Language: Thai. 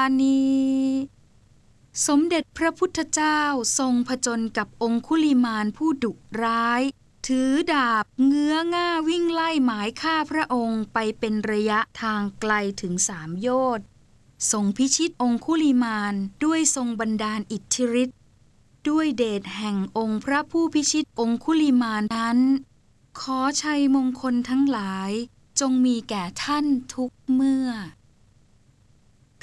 ณีสมเด็จพระพุทธเจ้าทรงผจญกับองคุลิมานผู้ดุร้ายถือดาบเงื้อง่าวิ่งไล่หมายฆ่าพระองค์ไปเป็นระยะทางไกลถึง3 โยชน์ทรงพิชิตองคุลิมานด้วยทรงบันดาลอิทธิฤทธิ์ด้วยเดชแห่งองค์พระผู้พิชิตองคุลิมานนั้นขอชัยมงคลทั้งหลายจงมีแก่ท่านทุกเมื่อ